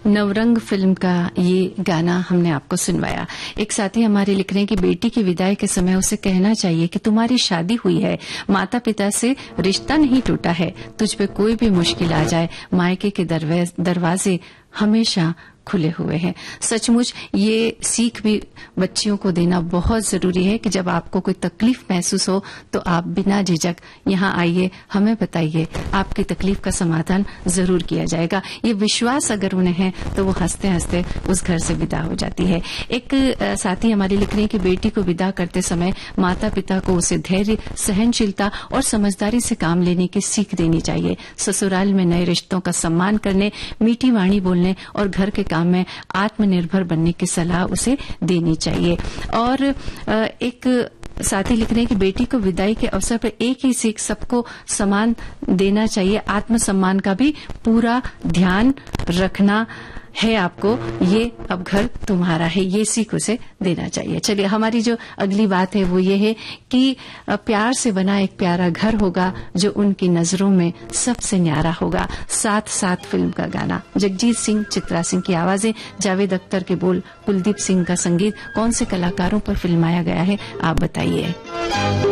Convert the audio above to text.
Navrang film का ये गाना हमने आपको सुनवाया। एक साथी हमारे लिख रहे हैं कि बेटी की विदाई के समय उसे कहना चाहिए कि तुम्हारी शादी हुई है, माता पिता से रिश्ता नहीं टूटा है, तुझ पे कोई भी मुश्किल आ जाए मायके के दरवाजे हमेशा खुले हुए हैं। सचमुच ये सीख भी बच्चियों को देना बहुत जरूरी है कि जब आपको कोई तकलीफ महसूस हो तो आप बिना झिझक यहाँ आइए, हमें बताइए, आपकी तकलीफ का समाधान जरूर किया जाएगा। ये विश्वास अगर उन्हें है तो वो हंसते हंसते उस घर से विदा हो जाती है। एक साथी हमारी लिख रही है कि बेटी को विदा करते समय माता पिता को उसे धैर्य, सहनशीलता और समझदारी से काम लेने की सीख देनी चाहिए। ससुराल में नए रिश्तों का सम्मान करने, मीठी वाणी बोलने और घर के काम में आत्मनिर्भर बनने की सलाह उसे देनी चाहिए। और एक साथी लिख रहे हैं कि बेटी को विदाई के अवसर पर एक ही सीख सबको समान देना चाहिए, आत्मसम्मान का भी पूरा ध्यान रखना है आपको, ये अब घर तुम्हारा है, ये सीख उसे देना चाहिए। चलिए, हमारी जो अगली बात है वो ये है कि प्यार से बना एक प्यारा घर होगा जो उनकी नजरों में सबसे न्यारा होगा। साथ साथ फिल्म का गाना, जगजीत सिंह, चित्रा सिंह की आवाजें, जावेद अख्तर के बोल, कुलदीप सिंह का संगीत, कौन से कलाकारों पर फिल्माया गया है आप बताइए।